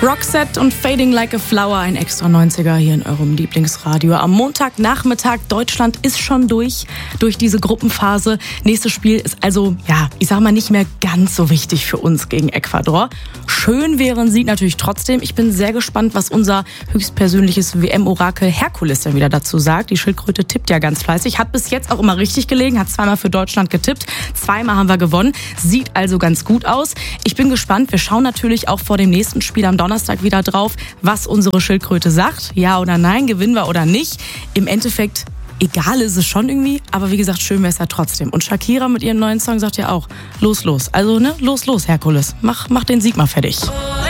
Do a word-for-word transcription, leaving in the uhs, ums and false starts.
Roxette und Fading Like a Flower, ein extra neunziger hier in eurem Lieblingsradio. Am Montagnachmittag, Deutschland ist schon durch, durch diese Gruppenphase. Nächstes Spiel ist also, ja, ich sag mal, nicht mehr ganz so wichtig für uns gegen Ecuador. Schön wäre ein Sieg natürlich trotzdem. Ich bin sehr gespannt, was unser höchstpersönliches W M-Orakel Herkules dann wieder dazu sagt. Die Schildkröte tippt ja ganz fleißig, hat bis jetzt auch immer richtig gelegen, hat zweimal für Deutschland getippt, zweimal haben wir gewonnen. Sieht also ganz gut aus. Ich bin gespannt. Wir schauen natürlich auch vor dem nächsten Spiel am Donnerstag wieder drauf, was unsere Schildkröte sagt. Ja oder nein, gewinnen wir oder nicht. Im Endeffekt, egal ist es schon irgendwie, aber wie gesagt, schön wäre es ja trotzdem. Und Shakira mit ihrem neuen Song sagt ja auch, los, los. Also, ne, los, los, Herkules. Mach, mach den Sieg mal fertig.